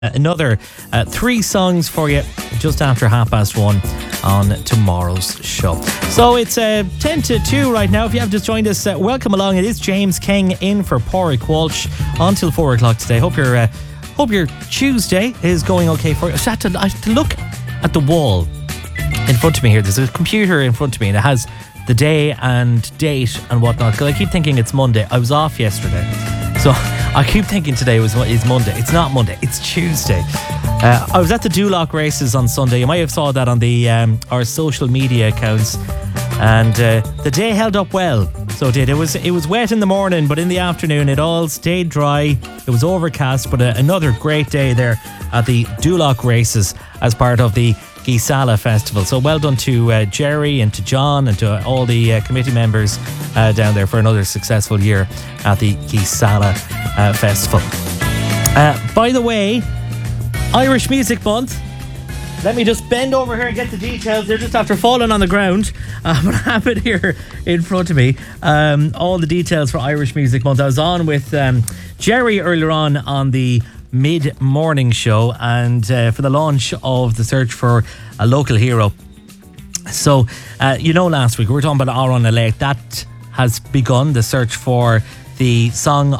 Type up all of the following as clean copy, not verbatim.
Another 3 songs for you just after 1:30 on tomorrow's show. So it's 10 to 2 right now. If you have just joined us, welcome along. It is James King in for Pádraig Walsh until 4 o'clock today. Hope your Tuesday is going okay for you. I have to look at the wall in front of me here. There's a computer in front of me and it has the day and date and whatnot. Because I keep thinking it's Monday. I was off yesterday. So I keep thinking today is Monday. It's not Monday, it's Tuesday. I was at the Duloc races on Sunday. You might have saw that on the our social media accounts. And the day held up well. So it did. It was wet in the morning, but in the afternoon it all stayed dry. It was overcast, but another great day there at the Duloc races as part of the Gisala Festival. So well done to Jerry and to John and to all the committee members down there for another successful year at the Gisala Festival. By the way, Irish Music Month. Let me just bend over here and get the details. They're just after falling on the ground. But I have it here in front of me. All the details for Irish Music Month. I was on with Jerry earlier on the mid-morning show and for the launch of the search for a local hero. So last week we were talking about Aaron Lake. That has begun, the search for the song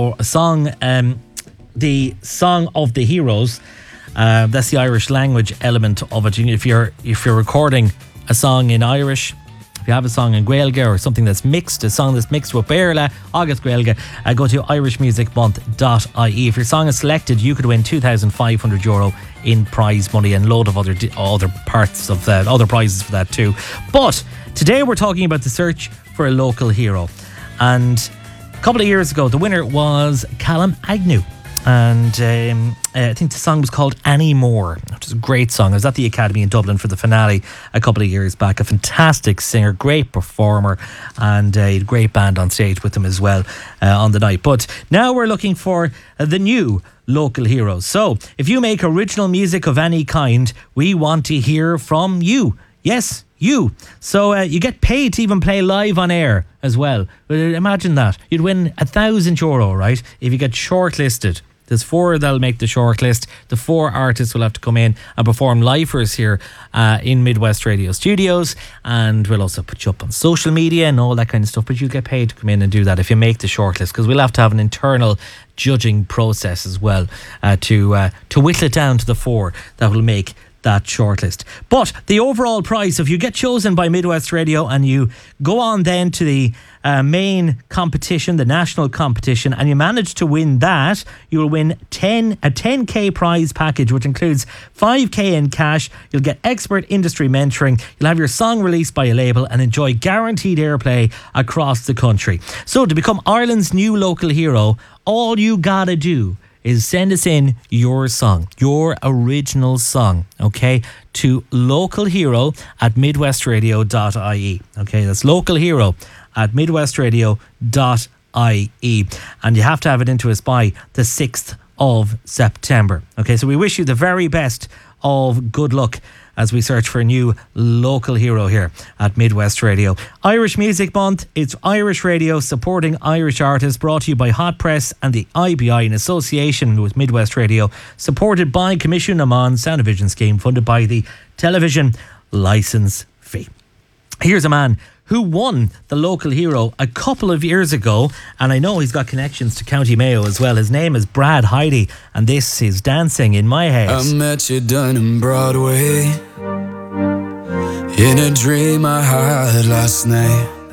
of the heroes. That's the Irish language element of it. If you're recording a song in Irish, if you have a song in Gaeilge or something that's mixed, a song that's mixed with Béarla, August Gaeilge, go to irishmusicmonth.ie. If your song is selected, you could win €2,500 in prize money and a load of other parts of that, other prizes for that too. But today we're talking about the search for a local hero. And a couple of years ago, the winner was Callum Agnew. And I think the song was called Annie Moore, which is a great song. I was at the Academy in Dublin for the finale a couple of years back. A fantastic singer, great performer, and a great band on stage with him as well on the night. But now we're looking for the new local heroes. So if you make original music of any kind, we want to hear from you. Yes, you. So you get paid to even play live on air as well. But imagine that. You'd win €1,000, right, if you get shortlisted. There's 4 that'll make the shortlist. The 4 artists will have to come in and perform live for us here in Midwest Radio Studios, and we'll also put you up on social media and all that kind of stuff, but you'll get paid to come in and do that if you make the shortlist, because we'll have to have an internal judging process as well to whittle it down to the 4 that will make that shortlist. But the overall prize, if you get chosen by Midwest Radio and you go on then to the main competition, the national competition, and you manage to win that, you will win a 10k prize package, which includes 5k in cash. You'll get expert industry mentoring. You'll have your song released by a label and enjoy guaranteed airplay across the country. So to become Ireland's new local hero, all you gotta do is send us in your song, your original song, okay, to localhero@midwestradio.ie. Okay, that's localhero@midwestradio.ie. And you have to have it into us by the 6th of September. Okay, so we wish you the very best of good luck as we search for a new local hero here at Midwest Radio. Irish Music Month, it's Irish Radio supporting Irish artists, brought to you by Hot Press and the IBI in association with Midwest Radio, supported by Commission Amon Sound of Vision Scheme, funded by the Television Licence Fee. Here's a man who won the local hero a couple of years ago, and I know he's got connections to County Mayo as well. His name is Brad Heidi, and this is Dancing in My Head. I met you down in Broadway, in a dream I had last night.